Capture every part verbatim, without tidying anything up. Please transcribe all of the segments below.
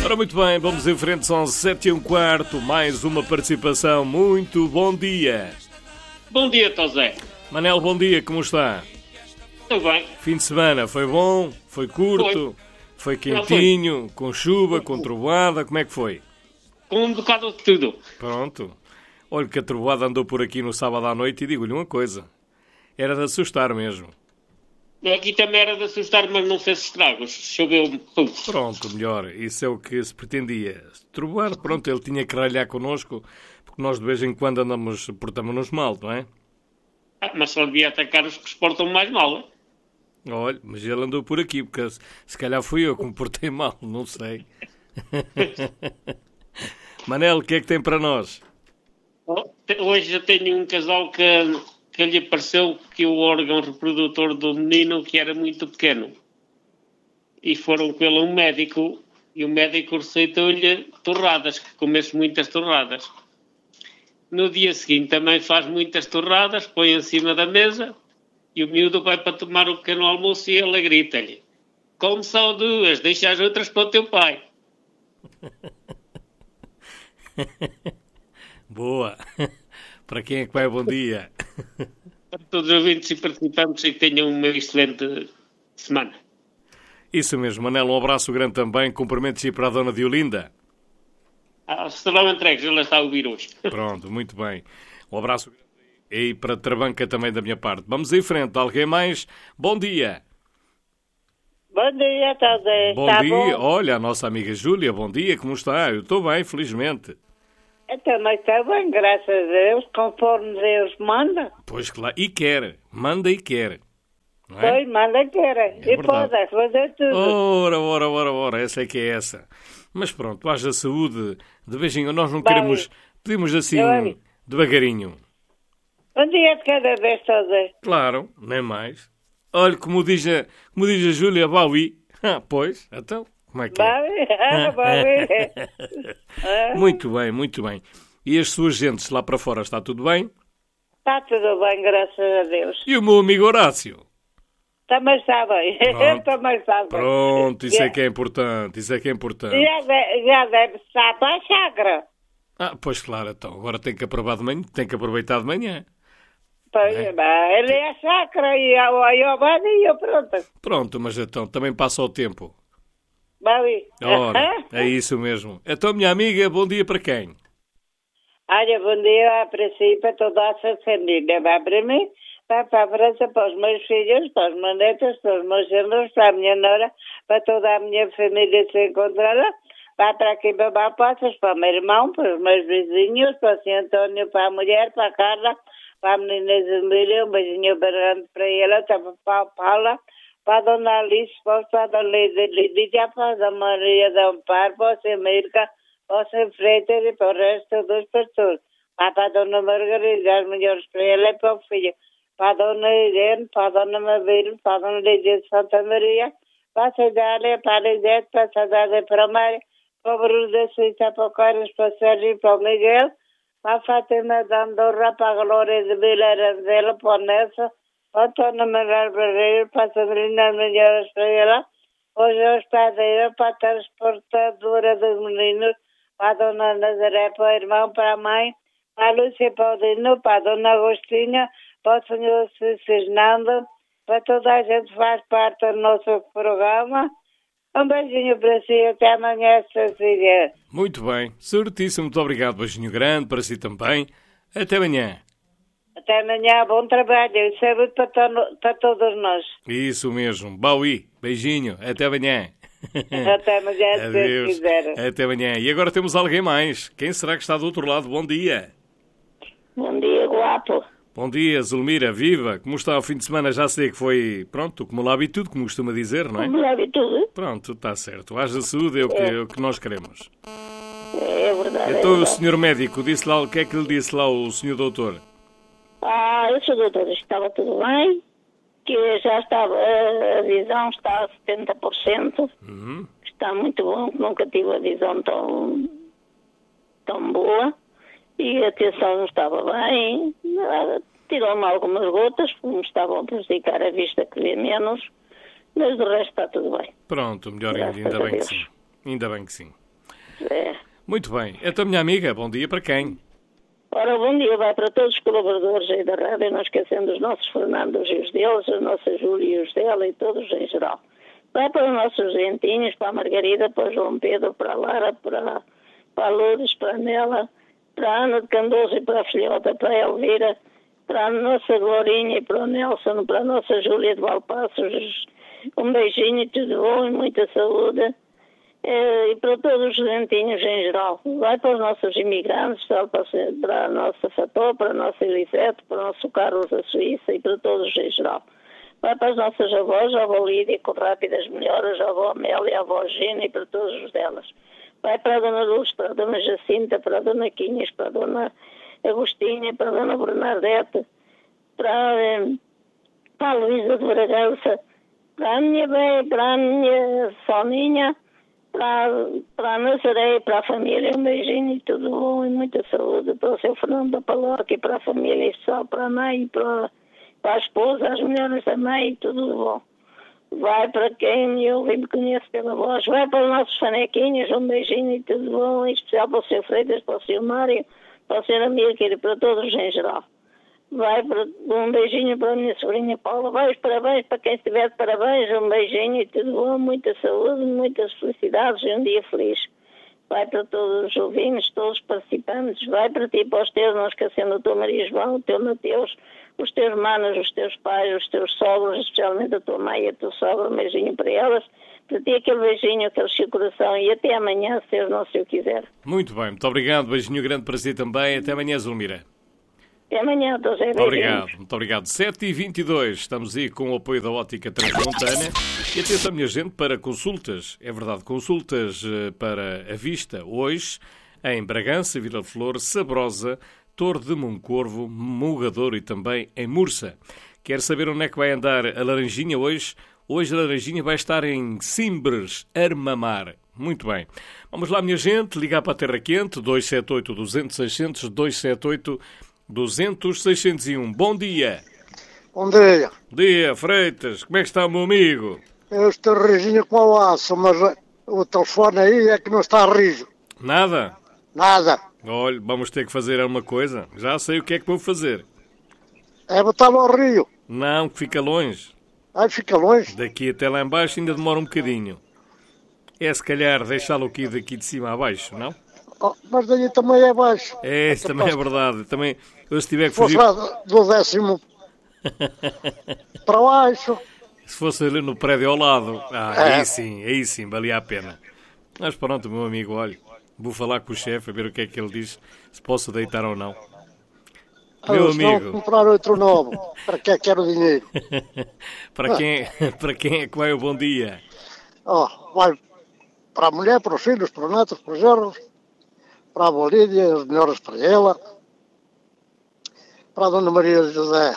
Ora, muito bem, vamos em frente, são sete e um quarto, mais uma participação. Muito bom dia. Bom dia, Tosé. Manel, bom dia, como está? Tudo bem. Fim de semana, foi bom? Foi curto? Foi, foi quentinho? Não, foi. Com chuva, com trovoada, como é que foi? Com um bocado de tudo. Pronto. Olha que a trovoada andou por aqui no sábado à noite e digo-lhe uma coisa. Era de assustar mesmo. Aqui também era de assustar, mas não fez estragos. Choveu. Pronto, melhor. Isso é o que se pretendia. Trovoar, pronto, ele tinha que ralhar connosco, porque nós de vez em quando andamos, portamos-nos mal, não é? Ah, mas só devia atacar os que se portam mais mal. Hein? Olha, mas ele andou por aqui, porque se calhar fui eu que me portei mal, não sei. Manel, o que é que tem para nós? Hoje eu tenho um casal que, que lhe pareceu que o órgão reprodutor do menino que era muito pequeno. E foram pelo um médico, e o médico receitou-lhe torradas, que comesse muitas torradas. No dia seguinte também faz muitas torradas, põe em cima da mesa, e o miúdo vai para tomar o pequeno almoço e ela grita-lhe: come só duas, deixa as outras para o teu pai. Boa. Para quem é que vai bom dia? Para todos os ouvintes e participantes e que tenham uma excelente semana. Isso mesmo, Manel, um abraço grande também. Cumprimentos para a dona Diolinda. Ah, serão entregues, ela está a ouvir hoje. Pronto, muito bem. Um abraço e para Trabanca também da minha parte. Vamos em frente. Alguém mais? Bom dia. Bom dia, Tadeu. Bom está dia. Bom? Olha, a nossa amiga Júlia, bom dia, como está? Eu estou bem, felizmente. Eu também está bem, graças a Deus, conforme Deus manda. Pois claro, e quer. Manda e quer. Não é? Pois, manda quer. É e verdade. pode fazer tudo. Ora, ora, ora, ora, essa é que é essa. Mas pronto, haja saúde. De beijinho, nós não Vai. queremos... Pedimos assim, Vai. devagarinho. Um dia de cada vez, Tadeu. Claro, nem mais. Olha, como diz a, como diz a Júlia, Baui. Ah, pois, então, como é que é? Vai, ah, vai. Ah, Muito bem, muito bem. E as suas gentes lá para fora, está tudo bem? está tudo bem, graças a Deus. E o meu amigo Horácio? Também está bem. Pronto. Também está bem. Pronto, isso é Já- que é importante, isso é que é importante. Já, de- já deve estar para a chácara. Ah, pois claro, então, agora tem que aproveitar de manhã, tem que aproveitar de manhã. Pois, É. bem, ele é a chácara e a Iobada e eu pronto. Pronto, mas então, também passa o tempo. Vai. Ora, é isso mesmo. Então, minha amiga, bom dia para quem? Olha, bom dia para si, para toda a sua família. Vai para mim, vai para a França, para os meus filhos, para os meus netos, para os meus genros, para a minha nora, para toda a minha família se encontrar. Vai para aqui para Balpaças, para o meu irmão, para os meus vizinhos, para o senhor António, para a mulher, para a Carla, para a menina Emília, um beijinho grande para ela, para a Paula, para a dona Alice, para a dona Lídia, para a dona Maria de Amparo, para a senhora Mirka, para o senhor Freitas e para o resto dos pastores. Vai para a dona Margarida, as melhores para ela e para o filho. Para a dona Irene, para a dona Mabel, para a dona Lídia de Santa Maria, para a Cedália, para a Lisete, para a Cedália, para a Mária, para o Bruno da Suíça, para o Carlos, para o Sérgio, para o Miguel, para a Fátima de Andorra, para a Glória de Vileira dela, para o Nelson, para a Antônio Manuel Barreiro, para a Sabrina Melhoras para ela, para o Jorge Padeira, para a transportadora dos meninos, para a dona Nazaré, para o irmão, para a mãe, para a Lúcia Paulino, para a dona Agostinha, para o senhor Cisnando, para toda a gente que faz parte do nosso programa. Um beijinho para si, até amanhã, se fizer. Muito bem, certíssimo, muito obrigado. Beijinho grande para si também. Até amanhã. Até amanhã, bom trabalho e saúde para, to- para todos nós. Isso mesmo. Baui, beijinho. Até amanhã. Até amanhã, se Deus Adeus. quiser. Até amanhã. E agora temos alguém mais. Quem será que está do outro lado? Bom dia. Bom dia, guapo. Bom dia, Zulmira. Viva. Como está o fim de semana? Já sei que foi, pronto, como lá vi tudo, como costuma dizer, não é? Como leve tudo? Pronto, está certo. Haja saúde, é o que, é o que nós queremos. É verdade. é Então o verdade. senhor médico disse lá, o que é que lhe disse lá o senhor doutor? Ah, eu sou doutora, estava tudo bem, que já estava, a visão está a setenta por cento, Uhum. está muito bom, que nunca tive a visão tão, tão boa, e a atenção não estava bem, nada, tirou-me algumas gotas, que me estavam a prejudicar a vista, que vê menos, mas o resto está tudo bem. Pronto, melhor ainda, Graças ainda a bem que Deus. sim. Ainda bem que sim. É. Muito bem. Então, minha amiga, bom dia para quem? Ora, bom dia vai para todos os colaboradores aí da rádio, não esquecendo os nossos Fernandos e os deles, a nossa Júlia e os dela e todos em geral. Vai para os nossos gentinhos, para a Margarida, para o João Pedro, para a Lara, para, para a Lourdes, para a Nela, para a Ana de Candoso e para a filhota, para a Elvira, para a nossa Glorinha e para o Nelson, para a nossa Júlia de Valpassos. Um beijinho e tudo bom e muita saúde. E para todos os gentinhos em geral. Vai para os nossos imigrantes, para a nossa Fató, para a nossa Elisete, para o nosso Carlos da Suíça e para todos em geral. Vai para as nossas avós, a avó Lídia, com rápidas melhoras, a avó Amélia, a avó Gina e para todos os delas. Vai para a dona Luz, para a dona Jacinta, para a dona Quinhas, para a dona Agostinha, para a dona Bernadette, para, para a Luísa de Bragança, para a minha bem, para a minha Soninha, para, para a Nazaré, para a família, um beijinho e tudo bom e muita saúde, para o seu Fernando da Paróquia e para a família, e só para a mãe e para, para a esposa, as melhores da mãe e tudo bom. Vai para quem me ouve e me conhece pela voz, vai para os nossos fanequinhos, um beijinho e tudo bom, em especial para o seu Freitas, para o seu Mário, para o seu Amílcar e para todos em geral. Vai para, um beijinho para a minha sobrinha Paula, vai os parabéns para quem estiver de parabéns, um beijinho e tudo bom, muita saúde, muitas felicidades e um dia feliz. Vai para todos os ouvintes, todos os participantes, vai para ti, para os teus, não esquecendo o teu Maria João, o teu Mateus, os teus manos, os teus pais, os teus sogros, especialmente a tua mãe e a tua sogra, um beijinho para elas, para ti aquele beijinho, aquele seu coração e até amanhã, se Deus não se o quiser. Muito bem, muito obrigado, beijinho grande para si também, até amanhã, Zulmira. Até amanhã, José. Muito obrigado, muito obrigado. sete e vinte e dois, estamos aí com o apoio da Ótica Transmontana. E atenção, minha gente, para consultas, é verdade, consultas para a vista hoje em Bragança, Vila de Flor, Sabrosa, Torre de Moncorvo, Mugadouro e também em Mursa. Quer saber onde é que vai andar a Laranjinha hoje? Hoje a Laranjinha vai estar em Simbres, Armamar. Muito bem. Vamos lá, minha gente, ligar para a Terra Quente, dois sete oito, duzentos, seiscentos, dois sete oito, duzentos, seiscentos e um. Bom dia. Bom dia. Bom dia, Freitas. Como é que está o meu amigo? Eu estou riginho com o aço, mas o telefone aí é que não está rijo. Nada? Nada. Olha, vamos ter que fazer uma coisa. Já sei o que é que vou fazer. É botar-lo ao rio. Não, que fica longe. Aí fica longe. Daqui até lá embaixo ainda demora um bocadinho. É se calhar deixá-lo aqui daqui de cima a baixo, não? Oh, mas daí também é baixo. É, isso também é verdade. Também, eu se tiver que Se fosse fugir... lá do décimo para baixo. Se fosse ali no prédio ao lado, ah, É. aí sim, aí sim, valia a pena. Mas pronto, meu amigo, olha, vou falar com o chefe a ver o que é que ele diz, se posso deitar ou não. Meu Ah, se não amigo, comprar outro novo. Para que é que quero o dinheiro? para, quem, para quem é que vai o bom dia? Oh, vai para a mulher, para os filhos, para os netos, para os genros, para a Bolívia, as melhoras para ela, para a Dona Maria José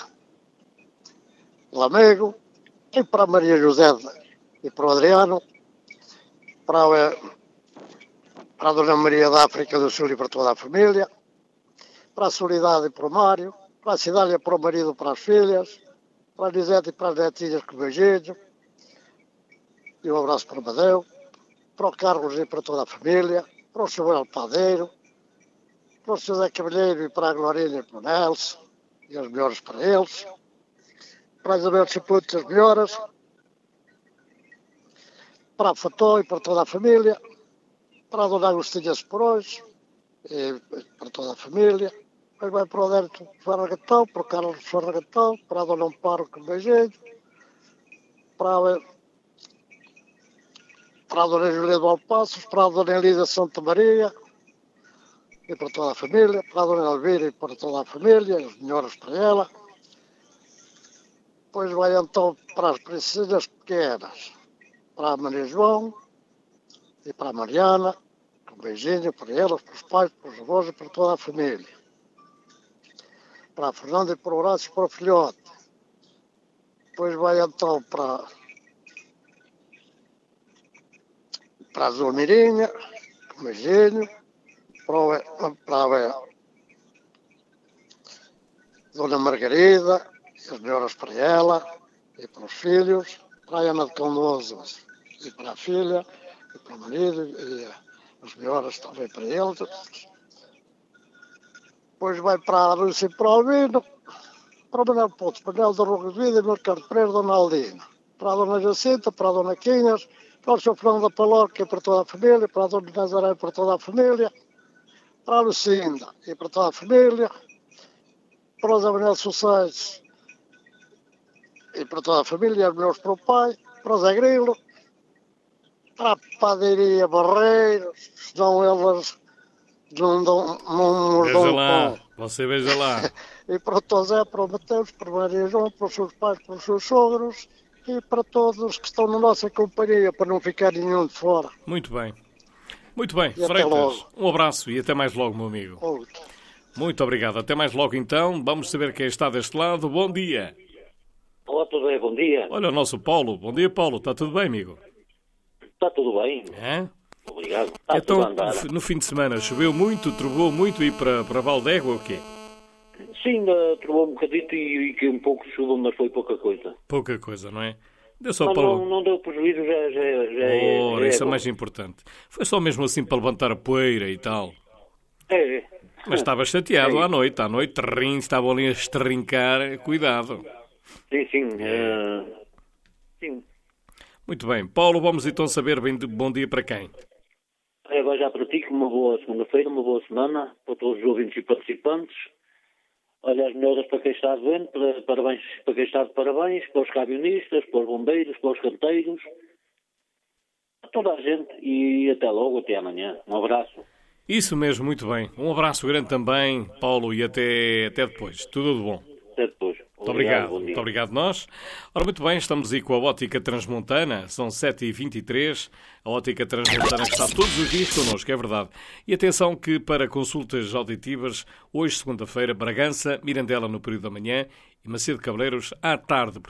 Lamego e para a Maria José e para o Adriano, para a, para a Dona Maria da África do Sul e para toda a família, para a Solidade e para o Mário, para a Cidália, para o marido e para as filhas, para a Lisete e para as netinhas com beijinho, e um abraço para o Madeu, para o Carlos e para toda a família, para o Samuel Padeiro, para o José Cavalheiro e para a Glorinha e para o Nelson, e as melhores para eles, para a Isabel Chaputo as melhoras, para a Fató e para toda a família, para a Dona Agostinha Seporões e para toda a família, depois vai para o Dérito Ferragatão, para o Carlos Ferragatão, para a Dona Amparo com beijinho, para a, para a Dona Julia de Valpassos, para a Dona Elida Santa Maria e para toda a família, para a Dona Elvira e para toda a família, as melhoras para ela. Depois vai então para as princesinhas pequenas, para a Maria João e para a Mariana, um beijinho para elas, para os pais, para os avós e para toda a família. Para a Fernanda e para o Horácio e para o filhote. Depois vai então para, para a Zulmirinha, um beijinho, para a, para a Dona Margarida, as melhoras para ela e para os filhos, para a Ana de Condoso e para a filha, e para o marido, e as melhoras também para eles. Depois vai para a Rússia e para o Albino, para o Manuel Pontes, Manuel da Rua de Vida, Mercado Pereira, Dona Aldina, para a Dona Jacinta, para a Dona Quinhas, para o senhor Fernando da Palorca e para toda a família, para a Dona Nazaré e para toda a família, para a Lucinda e para toda a família, para o Zé Manuel Suceiros e para toda a família, os meus para o pai, para o Zé Grilo, para a Padaria Barreiros, senão elas não dão, não nos Veja dão lá, pão. você veja lá. E para o Tosé, para o Mateus, para o Maria João, para os seus pais, para os seus sogros e para todos que estão na nossa companhia, para não ficar nenhum de fora. Muito bem. Muito bem, E até Freitas, logo. um abraço e até mais logo, meu amigo. Outro. Muito obrigado. Até mais logo, então. Vamos saber quem está deste lado. Bom dia. Olá, tudo bem? Bom dia. Olha o nosso Paulo. Bom dia, Paulo. Está tudo bem, amigo? Está tudo bem? É? Obrigado. Está tudo a Então, andar. no fim de semana, choveu muito, trovou muito e para, para Valdégua o quê? Sim, uh, trovou um bocadito e, e que um pouco de chuva, mas foi pouca coisa. Pouca coisa, não é? Deu só Mas para... não, não deu prejuízo, já, já, já é. Ora, já isso é bom. mais importante. Foi só mesmo assim para levantar a poeira e tal. É, é. Mas estava chateado à noite. À noite, terrim, estavam ali a estrincar. Cuidado. Sim, sim. uh, sim. Muito bem. Paulo, vamos então saber bem de bom dia para quem? Agora já para ti, uma boa segunda-feira, uma boa semana para todos os ouvintes e participantes. Olha, as melhoras para quem está doente, para, parabéns para quem está de parabéns, para os camionistas, para os bombeiros, para os canteiros, para toda a gente e até logo, até amanhã. Um abraço. Isso mesmo, muito bem. Um abraço grande também, Paulo, e até, até depois. Tudo de bom. Até depois. Muito obrigado. Bom dia. Muito obrigado nós. Ora, muito bem, estamos aí com a Ótica Transmontana. São sete e vinte e três. A Ótica Transmontana que está todos os dias connosco, é verdade. E atenção que para consultas auditivas, hoje, segunda-feira, Bragança, Mirandela no período da manhã e Macedo Cabeleiros à tarde.